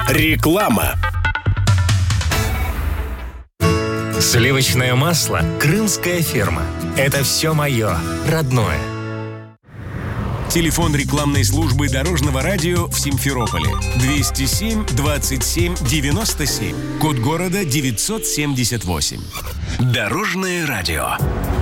Реклама. Сливочное масло «Крымская ферма». Это все мое, родное. Телефон рекламной службы Дорожного радио в Симферополе 207 27 97. Код города 978. Дорожное радио.